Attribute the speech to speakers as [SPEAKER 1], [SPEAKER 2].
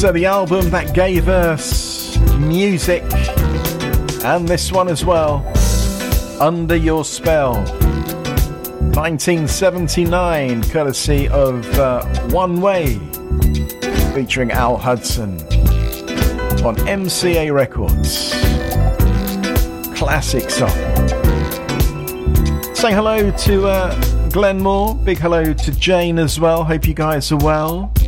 [SPEAKER 1] So the album that gave us music, and this one as well, Under Your Spell, 1979, courtesy of One Way, featuring Al Hudson on MCA Records. Classic song. Saying hello to Glenn Moore, big hello to Jane as well, hope you guys are well.